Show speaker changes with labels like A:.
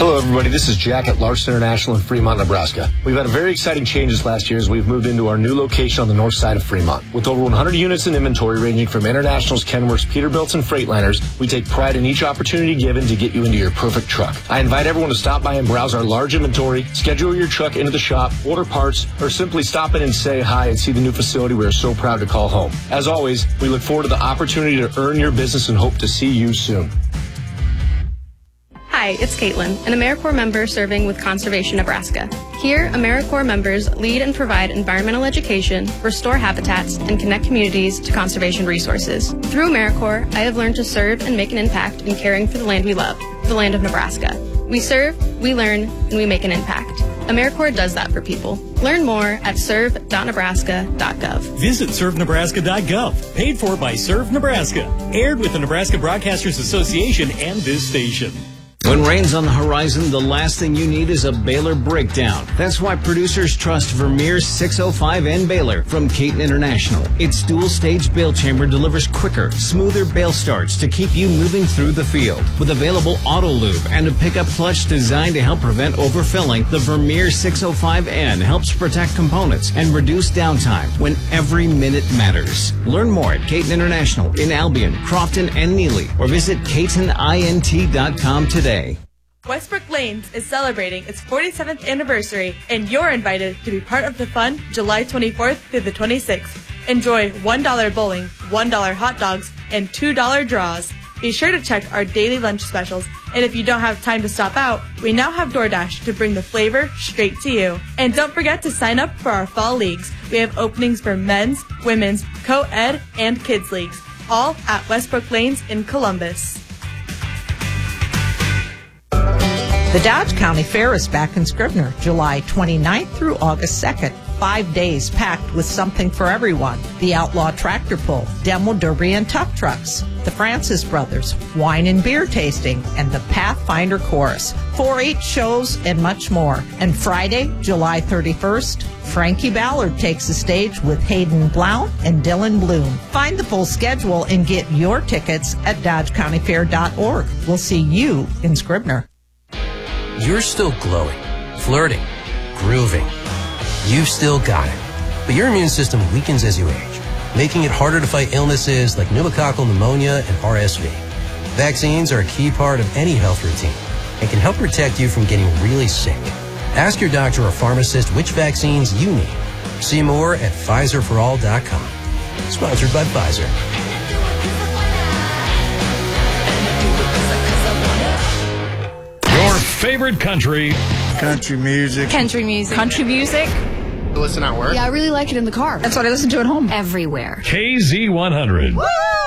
A: Hello, everybody. This is Jack at Larson International in Fremont, Nebraska. We've had a very exciting change this last year as we've moved into our new location on the north side of Fremont. With over 100 units in inventory ranging from Internationals, Kenworths, Peterbilts, and Freightliners, we take pride in each opportunity given to get you into your perfect truck. I invite everyone to stop by and browse our large inventory, schedule your truck into the shop, order parts, or simply stop in and say hi and see the new facility we are so proud to call home. As always, we look forward to the opportunity to earn your business and hope to see you soon.
B: Hi, it's Caitlin, an AmeriCorps member serving with Conservation Nebraska. Here, AmeriCorps members lead and provide environmental education, restore habitats, and connect communities to conservation resources. Through AmeriCorps, I have learned to serve and make an impact in caring for the land we love, the land of Nebraska. We serve, we learn, and we make an impact. AmeriCorps does that for people. Learn more at serve.nebraska.gov.
C: Visit servenebraska.gov. Paid for by Serve Nebraska. Aired with the Nebraska Broadcasters Association and this station.
D: When rain's on the horizon, the last thing you need is a baler breakdown. That's why producers trust Vermeer's 605N baler from Caton International. Its dual-stage bale chamber delivers quicker, smoother bale starts to keep you moving through the field. With available auto lube and a pickup clutch designed to help prevent overfilling, the Vermeer 605N helps protect components and reduce downtime when every minute matters. Learn more at Caton International in Albion, Crofton, and Neely, or visit CatonINT.com today.
E: Westbrook Lanes is celebrating its 47th anniversary, and you're invited to be part of the fun July 24th through the 26th. Enjoy $1 bowling, $1 hot dogs, and $2 draws. Be sure to check our daily lunch specials, and if you don't have time to stop out, we now have DoorDash to bring the flavor straight to you. And don't forget to sign up for our fall leagues. We have openings for men's, women's, co-ed, and kids leagues, all at Westbrook Lanes in Columbus.
F: The Dodge County Fair is back in Scribner, July 29th through August 2nd. 5 days packed with something for everyone. The Outlaw Tractor Pull, Demo Derby and Tough Trucks, the Francis Brothers, wine and beer tasting, and the Pathfinder Chorus, 4-H shows, and much more. And Friday, July 31st, Frankie Ballard takes the stage with Hayden Blount and Dylan Bloom. Find the full schedule and get your tickets at dodgecountyfair.org. We'll see you in Scribner.
G: You're still glowing, flirting, grooving. You've still got it. But your immune system weakens as you age, making it harder to fight illnesses like pneumococcal pneumonia and RSV. Vaccines are a key part of any health routine and can help protect you from getting really sick. Ask your doctor or pharmacist which vaccines you need. See more at PfizerForAll.com. Sponsored by Pfizer.
H: Favorite country
I: music.
J: Country music.
K: Country music.
I: Listen at work.
K: Yeah, I really like it in the car.
J: That's what I listen to at home.
K: Everywhere.
H: KZ100.
K: Woo!